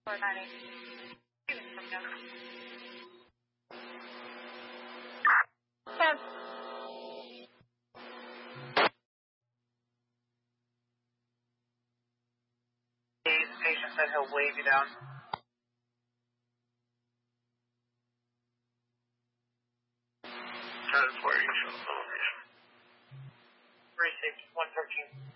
498. The patient said he'll wave you down. Time for you. 36113.